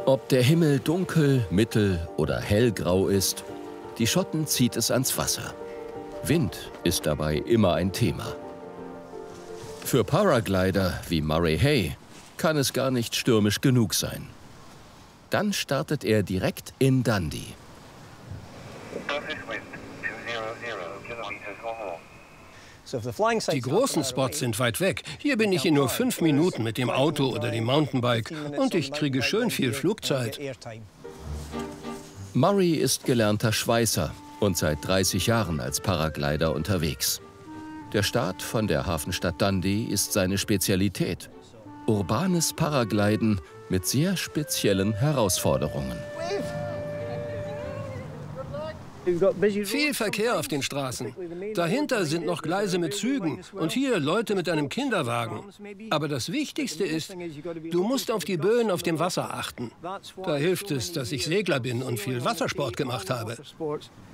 Ob der Himmel dunkel, mittel- oder hellgrau ist, die Schotten zieht es ans Wasser. Wind ist dabei immer ein Thema. Für Paraglider wie Murray Hay kann es gar nicht stürmisch genug sein. Dann startet er direkt in Dundee. Die großen Spots sind weit weg. Hier bin ich in nur 5 Minuten mit dem Auto oder dem Mountainbike und ich kriege schön viel Flugzeit. Murray ist gelernter Schweißer und seit 30 Jahren als Paraglider unterwegs. Der Start von der Hafenstadt Dundee ist seine Spezialität. Urbanes Paragliden mit sehr speziellen Herausforderungen. Viel Verkehr auf den Straßen. Dahinter sind noch Gleise mit Zügen und hier Leute mit einem Kinderwagen. Aber das Wichtigste ist, du musst auf die Böen auf dem Wasser achten. Da hilft es, dass ich Segler bin und viel Wassersport gemacht habe.